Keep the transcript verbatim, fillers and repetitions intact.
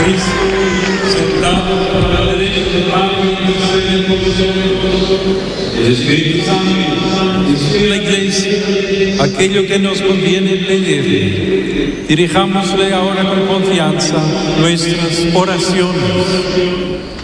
Cristo, sentado a la derecha del Padre, intercede por nosotros. El Espíritu Santo, en la Iglesia, aquello que nos conviene pedirle. Dirijámosle ahora con confianza nuestras oraciones.